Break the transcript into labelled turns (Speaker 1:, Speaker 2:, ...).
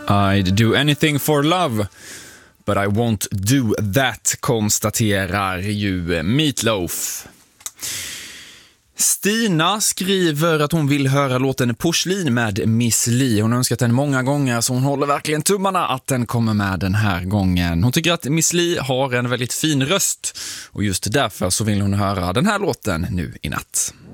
Speaker 1: I'd do anything for love, but I won't do that, konstaterar ju Meatloaf. Stina skriver att hon vill höra låten Porslin med Miss Li. Hon har önskat den många gånger, så hon håller verkligen tummarna att den kommer med den här gången. Hon tycker att Miss Li har en väldigt fin röst, och just därför så vill hon höra den här låten nu i natt.